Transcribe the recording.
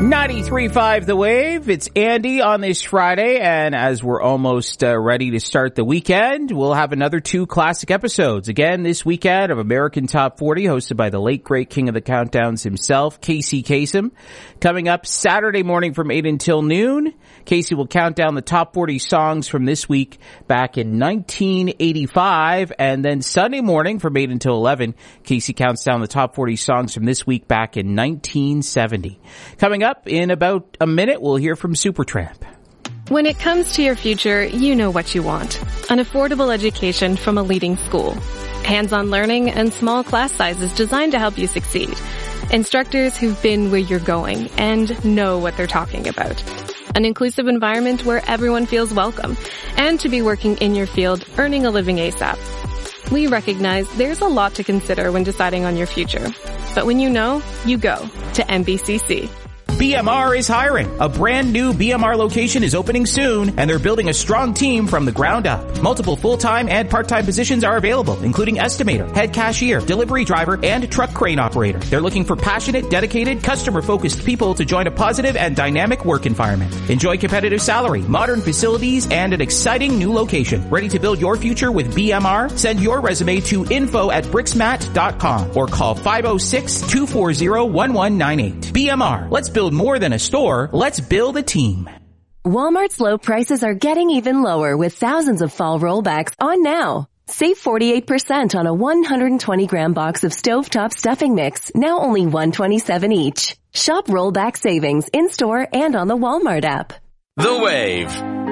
93.5 The Wave. It's Andy on this Friday, and as we're almost ready to start the weekend, we'll have another 2 classic episodes. Again, this weekend of American Top 40, hosted by the late, great king of the countdowns himself, Casey Kasem. Coming up Saturday morning from 8 until noon, Casey will count down the top 40 songs from this week back in 1985, and then Sunday morning from 8 until 11, Casey counts down the top 40 songs from this week back in 1970. Coming up in about a minute, we'll hear from Supertramp. When it comes to your future, you know what you want. An affordable education from a leading school. Hands-on learning and small class sizes designed to help you succeed. Instructors who've been where you're going and know what they're talking about. An inclusive environment where everyone feels welcome. And to be working in your field, earning a living ASAP. We recognize there's a lot to consider when deciding on your future. But when you know, you go to MBCC. BMR is hiring. A brand new BMR location is opening soon, and they're building a strong team from the ground up. Multiple full-time and part-time positions are available, including estimator, head cashier, delivery driver, and truck crane operator. They're looking for passionate, dedicated, customer-focused people to join a positive and dynamic work environment. Enjoy competitive salary, modern facilities, and an exciting new location. Ready to build your future with BMR? Send your resume to info@brixmat.com or call 506-240-1198. BMR. Let's build more than a store. Let's build a team. Walmart's low prices are getting even lower with thousands of fall rollbacks on now. Save 48% on a 120-gram box of stovetop stuffing mix, now only $127 each. Shop rollback savings in-store and on the Walmart app. The Wave.